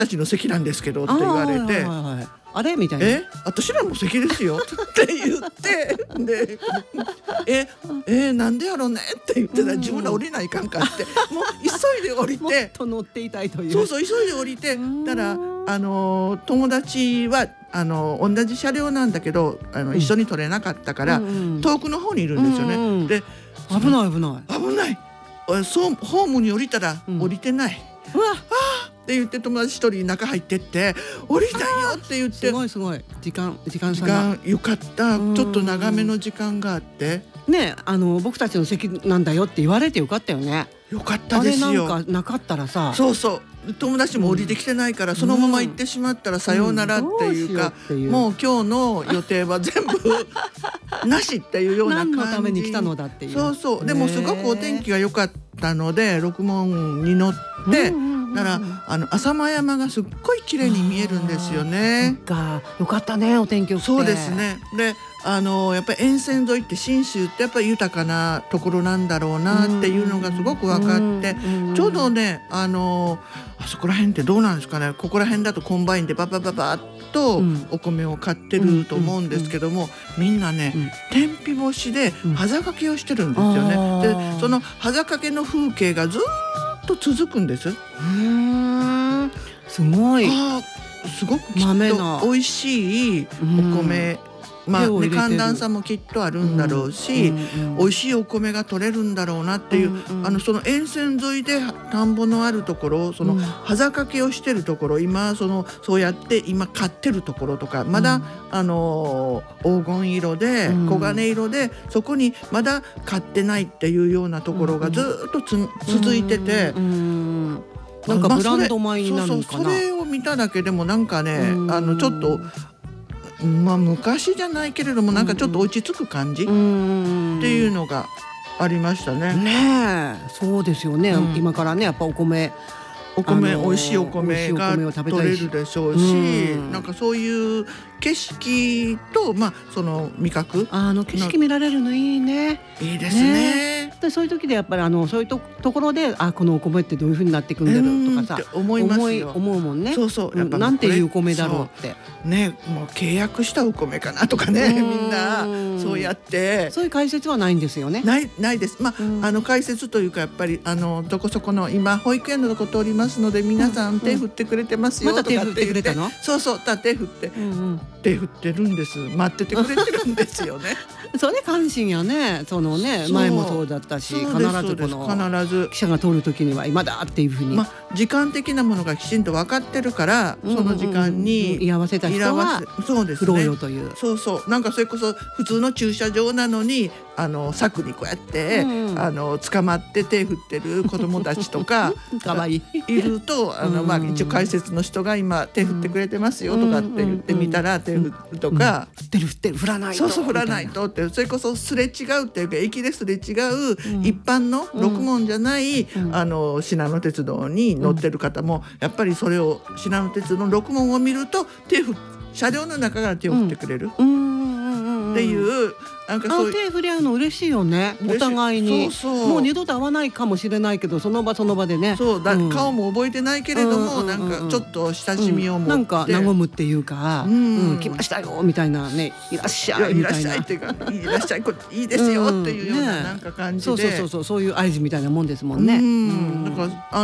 たちの席なんですけどって言われて、 あれみたいな。 私らも席ですよって言ってでなんでやろうねって言ってたら、自分ら降りないかんかってもう急いで降りてもっと乗っていたいという。 そう急いで降りてたら、友達は同じ車両なんだけど一緒に取れなかったから、遠くの方にいるんですよね。で危ない危ないホームに降りたら降りてない、 うわって言って友達一人中入ってって降りたいよって言って、 すごい時間差がよかった。ちょっと長めの時間があってね、僕たちの席なんだよって言われてよかったよね。 よかったですよ。 あれなんかなかったらさ、 そう友達も降りてきてないから、そのまま行ってしまったらさようならっていうか、もう今日の予定は全部なしっていうような感じ。 何のために来たのだっていう。 そうでもすごくお天気が良かったので六門に乗ってだから浅間山がすっごい綺麗に見えるんですよね。 よかったね、お天気良くて。 そうですね。でやっぱり沿線沿いって信州ってやっぱり豊かなところなんだろうなっていうのがすごく分かって、ちょうどねあそこら辺ってどうなんですかね、ここら辺だとコンバインでバッとお米を買ってると思うんですけども、みんなね天日干しで端掛けをしてるんですよね。でその端掛けの風景がずっと続くんです。 すごいすごくきっと美味しいお米、寒暖差もきっとあるんだろうし、美味しいお米が取れるんだろうなっていう、その沿線沿いで田んぼのあるところ、その端掛けをしてるところ、今そうやって今買ってるところとか、まだ黄金色で黄金色でそこにまだ買ってないっていうようなところがずっと続いてて、 なんかブランド米になるのかな。 それを見ただけでもなんかねちょっと昔じゃないけれどもなんかちょっと落ち着く感じっていうのがありましたね。 ねえ、そうですよね。今からねやっぱお米美味しいお米が取れるでしょうし、なんかそういう景色とその味覚景色見られるのいいね。 いいですね。 でそういう時でやっぱりそういうところでこのお米ってどういう風になっていくんだろうとかさ思いますよ。 思うもんね。 そうやっぱなんていうお米だろうってね、もう契約したお米かなとかね、みんなそうやってそういう解説はないんですよね。 ないです。解説というかやっぱりどこそこの今保育園のとこ通りますので皆さん手振ってくれてますよとかって言って、 また手振ってくれたの？ そう手振って手振ってるんです。待っててくれてるんですよね。 それ関心やね。前もそうだったし、必ずこの記者が通る時には今だっていうふうに、 時間的なものがきちんと分かってるから、その時間に居合わせた人は振ろうよという。 なんかそれこそ普通の駐車場なのに柵にこうやって捕まって手振ってる子どもたちとかかわいいいると一応解説の人が今手振ってくれてますよとかって言ってみたら手振るとか、 振らないと、 振らないとって、それこそすれ違うっていうか駅ですれ違う一般の六門じゃない信濃鉄道に乗ってる方もやっぱりそれを信濃鉄道の六門を見ると車両の中から手を振ってくれるっていう、なんかそう手振り合うの嬉しいよね。お互いにもう二度と会わないかもしれないけどその場でね、 顔も覚えてないけれどもなんかちょっと親しみを持ってなんか和むっていうか、来ましたよみたいなね、いらっしゃいみたいな、いらっしゃいっていうかいらっしゃいいいですよっていうようななんか感じで、 そういう合図みたいなもんですもんね。 だから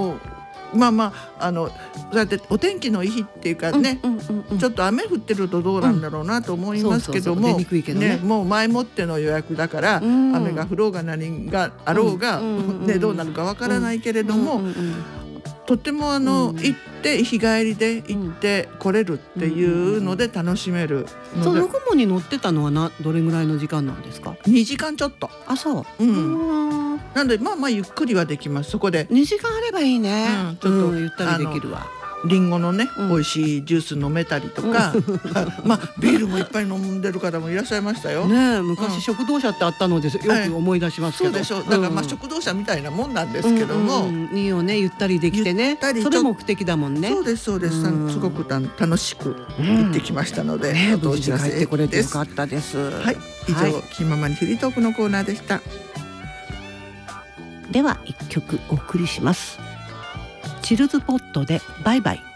そうやってお天気のいい日っていうかね、ちょっと雨降ってるとどうなんだろうなと思いますけども、もう前もっての予約だから雨が降ろうが何があろうがどうなるかわからないけれども、とっても行って日帰りで行って来れるっていうので楽しめるので、 その雲に乗ってたのはどれぐらいの時間なんですか ？2時間ちょっと。なのでゆっくりはできます。そこで 2時間あればいいね。ちょっとゆったりできるわ。 リンゴのね、美味しいジュース飲めたりとか、ビールもいっぱい飲んでる方もいらっしゃいましたよ。 ね、昔食堂車ってあったのでよく思い出しますけど。 そうでしょ。だから食堂車みたいなもんなんですけども、 いいよね、ゆったりできてね。それ目的だもんね。 そうです。すごく楽しく行ってきましたので、 無事に帰ってこれてよかったです。 はい、以上気ままにフリートークのコーナーでした。 では一曲お送りします。チルズポットでバイバイ。